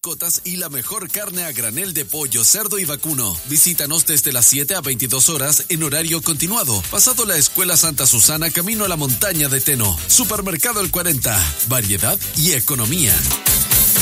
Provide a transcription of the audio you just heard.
mascotas y la mejor carne a granel de pollo, cerdo y vacuno. Visítanos desde las 7 a 22 horas en horario continuado, pasado la Escuela Santa Susana, camino a la montaña de Teno. Supermercado El 40, variedad y economía.